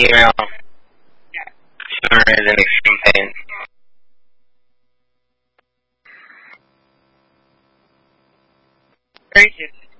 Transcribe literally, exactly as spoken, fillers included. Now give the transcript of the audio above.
email. Sure is in extreme pain. Thank you.